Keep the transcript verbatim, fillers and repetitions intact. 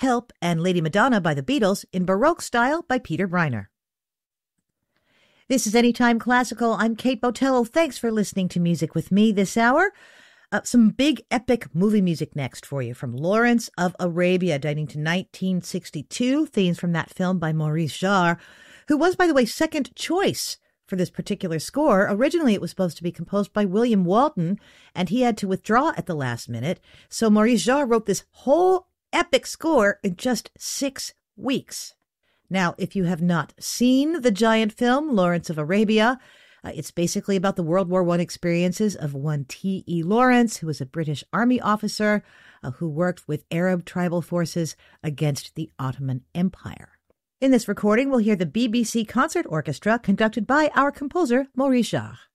Help, and Lady Madonna by the Beatles in Baroque style by Peter Briner. This is Anytime Classical. I'm Kate Botello. Thanks for listening to Music with me this hour. Uh, some big epic movie music next for you from Lawrence of Arabia, dating to nineteen sixty-two. Themes from that film by Maurice Jarre, who was, by the way, second choice for this particular score. Originally, it was supposed to be composed by William Walton, and he had to withdraw at the last minute. So Maurice Jarre wrote this whole epic score in just six weeks. Now, if you have not seen the giant film, Lawrence of Arabia, uh, it's basically about the World War One experiences of one T E Lawrence, who was a British army officer uh, who worked with Arab tribal forces against the Ottoman Empire. In this recording, we'll hear the B B C Concert Orchestra conducted by our composer, Maurice Jarre.